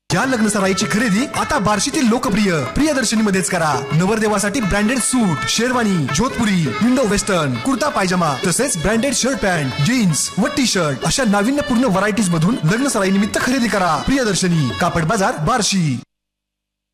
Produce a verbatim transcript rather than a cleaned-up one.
या लग्न सराईची खरेदी आता बार्शीतील लोकप्रिय प्रियदर्शनी मध्येच करा। नवरदेवासाठी ब्रँडेड सूट, शेरवानी, जोधपुरी, इंडो वेस्टर्न, कुर्ता पायजमा तसेच ब्रँडेड शर्ट पॅन्ट, जीन्स व टी शर्ट अशा नाविन्यपूर्ण व्हरायटीज मधून लग्न सराई निमित्त खरेदी करा। प्रियदर्शनी, कापड बाजार, बार्शी।